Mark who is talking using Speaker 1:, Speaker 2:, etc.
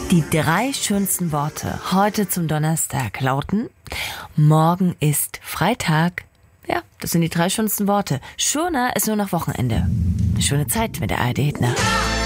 Speaker 1: Die 3 schönsten Worte heute zum Donnerstag lauten: Morgen ist Freitag. Ja, das sind die 3 schönsten Worte. Schöner ist nur noch Wochenende. Eine schöne Zeit mit der ARD Hit Nacht.